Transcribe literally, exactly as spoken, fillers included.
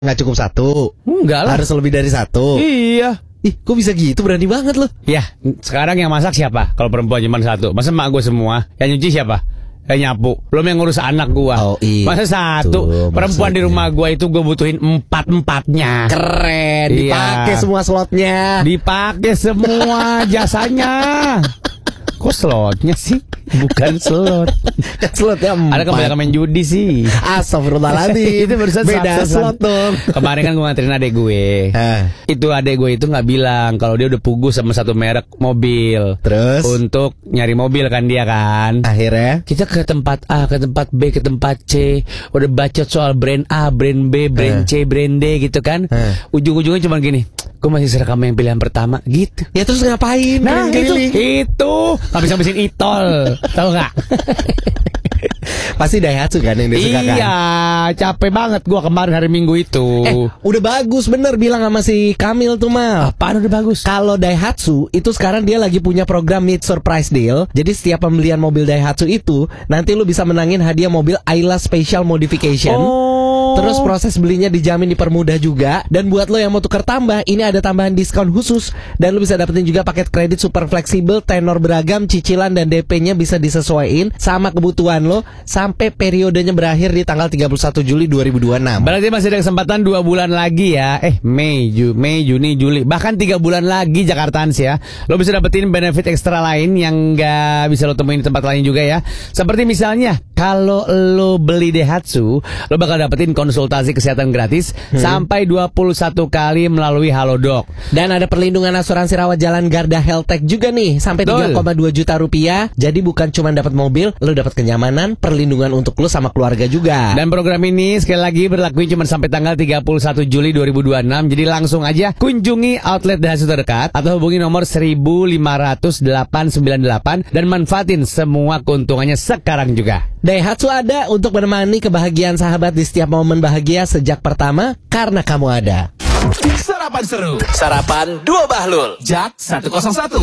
Nggak cukup satu. Enggak lah. Harus lebih dari satu. Iya. Ih, kok bisa gitu? Berani banget loh. Ya, sekarang yang masak siapa? Kalau perempuan cuma satu. Masa mak gue semua? Yang nyuci siapa? Yang nyapu. Belum yang ngurus anak gua. Oh, iya. Masa satu? Tuh, perempuan maksudnya. di rumah gua itu gue butuhin empat-empatnya. Keren. Iya. Dipakai semua slotnya. Dipakai semua jasanya. Kok slotnya sih? Bukan slot. Slotnya empat. Ada kebanyakan main judi sih. Astagfirullahaladzim. Itu barusan beda satu, slot dong. Kemarin kan gue nganterin adek gue. Eh. Itu adek gue itu nggak bilang kalau dia udah pugus sama satu merek mobil. Terus Untuk nyari mobil kan dia kan. akhirnya Kita ke tempat A, ke tempat B, ke tempat C. Udah bacot soal brand A, brand B, brand Eh. C, brand D gitu kan. Eh. Ujung-ujungnya cuma gini, gue masih serak sama yang pilihan pertama gitu. ya terus ngapain? Nah itu, Keliling-keliling. itu habis-habisin itol. Tahu nggak? Pasti Daihatsu kan yang disukakan. Iya, capek banget gua kemarin hari Minggu itu. Eh, udah bagus bener bilang sama si Kamil tuh Mal. Apaan udah bagus? Kalau Daihatsu itu sekarang dia lagi punya program Mid Surprise Deal. Jadi setiap pembelian mobil Daihatsu itu nanti lu bisa menangin hadiah mobil Ayla Special Modification. Oh. Terus proses belinya dijamin dipermudah juga. Dan buat lo yang mau tukar tambah, ini ada tambahan diskon khusus. Dan lo bisa dapetin juga paket kredit super fleksibel, tenor beragam, cicilan dan D P-nya bisa disesuaikan sama kebutuhan lo sampai periodenya berakhir di tanggal tiga puluh satu Juli dua ribu dua puluh enam. Berarti masih ada kesempatan dua bulan lagi ya. Eh, Mei, Ju, Mei, Juni, Juli, bahkan tiga bulan lagi Jakartaans ya. Lo bisa dapetin benefit ekstra lain yang nggak bisa lo temuin di tempat lain juga ya. Seperti misalnya kalau lo beli Daihatsu, lo bakal dapetin konsultasi kesehatan gratis hmm. sampai dua puluh satu kali melalui Halodoc. Dan ada perlindungan asuransi rawat jalan Garda Healthtech juga nih sampai tiga koma dua juta rupiah. Jadi bukan cuma dapat mobil, lo dapat kenyamanan, perlindungan untuk lo sama keluarga juga. Dan program ini sekali lagi berlaku cuma sampai tanggal tiga puluh satu Juli dua ribu dua puluh enam. Jadi langsung aja kunjungi outlet Daihatsu terdekat atau hubungi nomor seribu lima ratus delapan sembilan delapan dan manfaatin semua keuntungannya sekarang juga. Daihatsu ada untuk menemani kebahagiaan sahabat di setiap momen bahagia sejak pertama karena kamu ada. Sarapan seru. Sarapan dua Bahlul. Jak seratus satu.